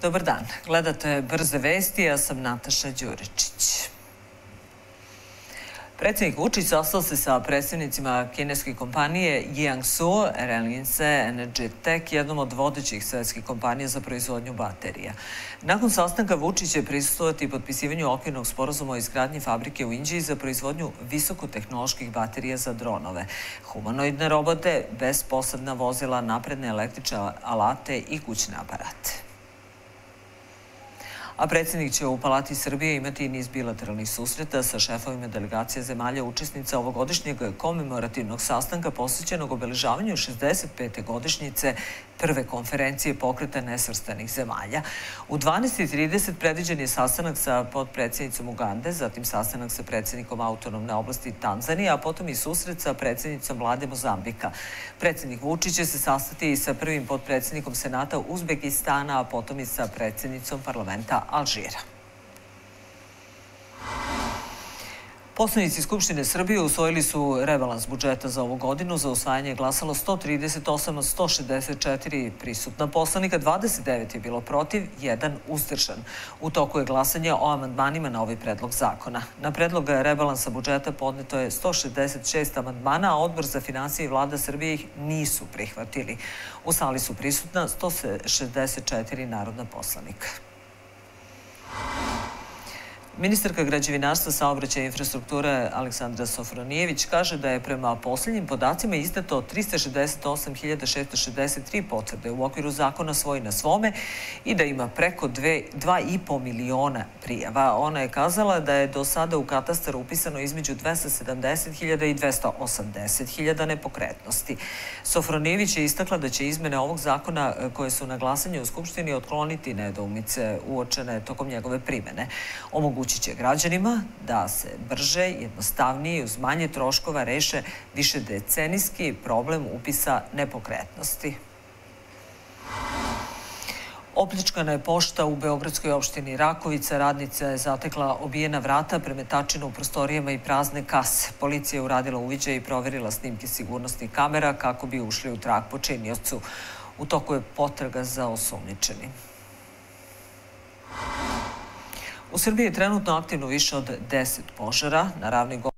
Dobar dan, gledate Brze vesti, ja sam Nataša Đuričić. Predsjednik Vučić sastao se sa predstavnicima kineske kompanije Jiangsu Renlinse Energy Tech, jednom od vodećih svetskih kompanija za proizvodnju baterija. Nakon sastanka Vučić će prisustvovati potpisivanju okvirnog sporazuma o izgradnji fabrike u Inđiji za proizvodnju visokotehnoloških baterija za dronove, humanoidne robote, bezposadna vozila, napredne električne alate i kućne aparate. A predsjednik će u Palati Srbije imati niz bilateralnih susreta sa šefovima delegacija zemalja učesnica ovogodišnjeg komemorativnog sastanka posvećenog obeležavanju 65. godišnjice prve konferencije pokreta nesvrstanih zemalja. U 12:30 predviđen je sastanak sa potpredsjednicom Ugande, zatim sastanak sa predsjednikom autonomne oblasti Tanzanije, a potom i susret sa predsjednicom vlade Mozambika. Predsjednik Vučić će se sastati i sa prvim potpredsjednikom Senata Uzbekistana, a potom i sa predsjednicom parlamenta Alžira. Poslanici Skupštine Srbije usvojili su rebalans budžeta za ovu godinu. Za usvajanje je glasalo 138 od 164 prisutna poslanika, 29 je bilo protiv, 1 uzdržan. U toku je glasanje o amandmanima na ovaj predlog zakona. Na predlog rebalansa budžeta podneto je 166 amandmana, a Odbor za finansije i Vlada Srbije ih nisu prihvatili. U sali su prisutna 164 narodna poslanika. Ministarka građevinarstva, saobraćaja i infrastrukture Aleksandra Sofronijević kaže da je prema posljednjim podacima izdato 368.663 potvrde u okviru zakona Svoj na svome i da ima preko 2,5 miliona prijava. Ona je kazala da je do sada u katastar upisano između 270.000 i 280.000 nepokretnosti. Sofronijević je istakla da će izmene ovog zakona koje su na glasanju u Skupštini otkloniti nedoumice uočene tokom njegove primene. Omogućit će građanima da se brže, jednostavnije i uz manje troškova reše višedecenijski problem upisa nepokretnosti. Opljačkana je pošta u beogradskoj opštini Rakovica. Radnica je zatekla obijena vrata, premetačina u prostorijama i prazne kase. Policija je uradila uviđaj i proverila snimke sigurnosnih kamera kako bi ušli u trag počiniocu. U toku je potraga za osumnjičenim. U Srbiji je trenutno aktivno više od 10 požara. Na ravni